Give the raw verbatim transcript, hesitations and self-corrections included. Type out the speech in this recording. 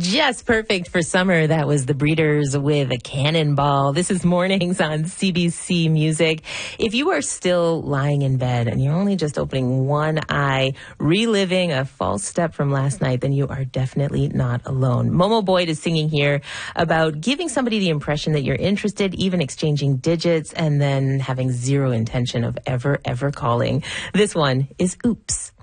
Just perfect for summer. That was the Breeders with a Cannonball. This is Mornings on C B C Music. If you are still lying in bed and you're only just opening one eye, reliving a false step from last night, then you are definitely not alone. Momo Boyd is singing here about giving somebody the impression that you're interested, even exchanging digits, and then having zero intention of ever, ever calling. This one is Oops.